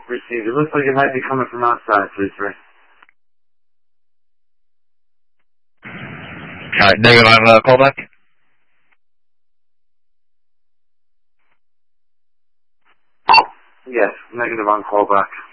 Received. It looks like it might be coming from outside, 3-3. Alright, negative on callback. Yes, negative on callback.